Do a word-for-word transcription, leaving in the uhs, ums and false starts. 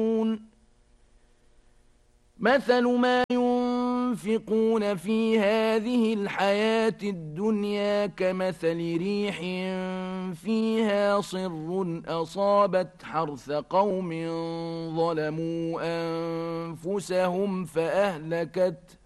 مثل ما ينفقون في هذه الحياة الدنيا كمثل ريح فيها صر أصابت حرث قوم ظلموا أنفسهم فأهلكت